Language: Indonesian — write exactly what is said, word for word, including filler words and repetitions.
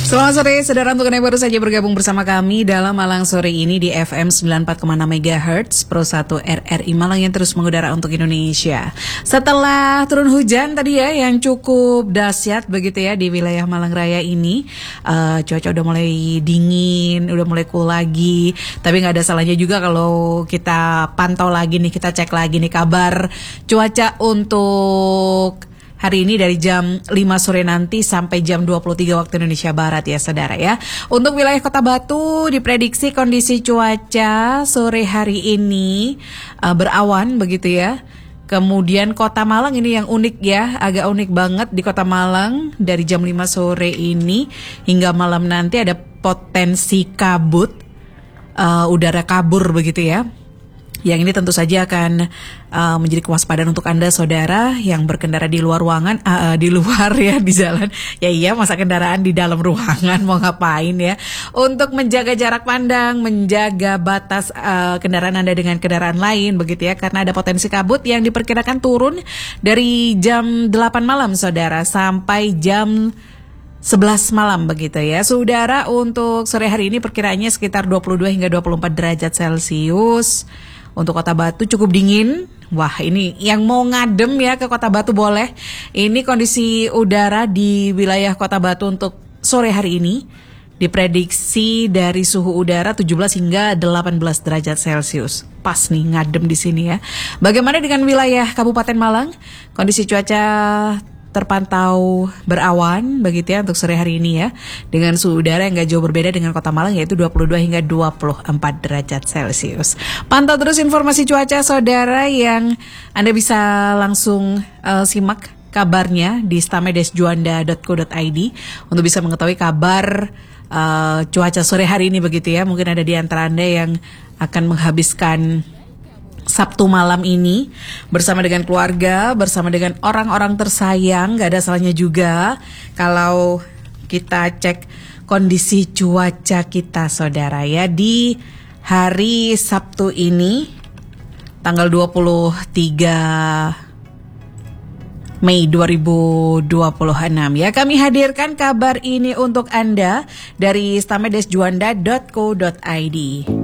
Selamat sore, saudara, untuk yang baru saja bergabung bersama kami dalam Malang sore ini di F M sembilan puluh empat koma enam Megahertz Pro satu R R I Malang yang terus mengudara untuk Indonesia. Setelah turun hujan tadi ya yang cukup dahsyat begitu ya di wilayah Malang Raya ini, uh, cuaca udah mulai dingin, udah mulai cool lagi. Tapi nggak ada salahnya juga kalau kita pantau lagi nih, kita cek lagi nih kabar cuaca untuk hari ini dari jam lima sore nanti sampai jam dua puluh tiga waktu Indonesia Barat ya saudara ya. Untuk wilayah Kota Batu diprediksi kondisi cuaca sore hari ini uh, berawan begitu ya. Kemudian Kota Malang ini yang unik ya, agak unik banget di Kota Malang dari jam lima sore ini hingga malam nanti ada potensi kabut, uh, udara kabur begitu ya. Yang ini tentu saja akan uh, menjadi kewaspadaan untuk Anda saudara yang berkendara di luar ruangan, uh, uh, di luar ya, di jalan. Ya iya, masa kendaraan di dalam ruangan mau ngapain ya? Untuk menjaga jarak pandang, menjaga batas uh, kendaraan Anda dengan kendaraan lain begitu ya. Karena ada potensi kabut yang diperkirakan turun dari jam delapan malam saudara sampai jam sebelas malam begitu ya. Saudara, untuk sore hari ini perkiraannya sekitar dua puluh dua hingga dua puluh empat derajat Celcius. Untuk Kota Batu cukup dingin. Wah, ini yang mau ngadem ya ke Kota Batu boleh. Ini kondisi udara di wilayah Kota Batu untuk sore hari ini diprediksi dari suhu udara tujuh belas hingga delapan belas derajat Celcius. Pas nih ngadem di sini ya. Bagaimana dengan wilayah Kabupaten Malang? Kondisi cuaca terpantau berawan begitu ya untuk sore hari ini ya, dengan suhu udara yang gak jauh berbeda dengan Kota Malang yaitu dua puluh dua hingga dua puluh empat derajat Celcius. Pantau terus informasi cuaca saudara yang Anda bisa langsung uh, simak kabarnya di stamedesjuanda dot co dot i d untuk bisa mengetahui kabar uh, cuaca sore hari ini begitu ya. Mungkin ada di antara Anda yang akan menghabiskan Sabtu malam ini bersama dengan keluarga, bersama dengan orang-orang tersayang. Gak ada salahnya juga kalau kita cek kondisi cuaca kita saudara ya di hari Sabtu ini tanggal dua puluh tiga Mei dua ribu dua puluh enam ya. Kami hadirkan kabar ini untuk Anda dari stamedesjuanda dot co dot i d.